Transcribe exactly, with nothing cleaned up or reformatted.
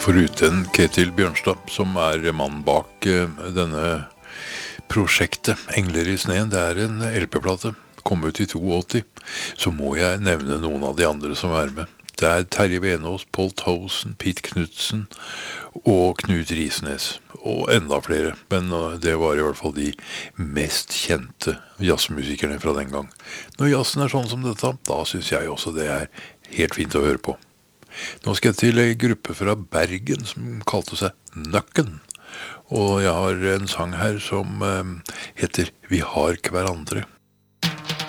Foruten Ketil Bjørnstad, som er mannen bak eh, denne prosjektet Engler i sneen, det er en L P-plate, kom ut i åttito, så må jeg nevne noen av de andre som er med. Det er Terje Venås, Paul Towson, Pete Knudsen og Knut Risnes, og enda flere, men eh, det var i hvert fall de mest kjente jazzmusikerne fra den gang. Når jazzen er sånn som dette, da synes jeg også det er helt fint å høre på. Nå skal jeg til en gruppe fra Bergen som kalte seg Nøkken, og jeg har en sang her som eh, heter Vi har hverandre.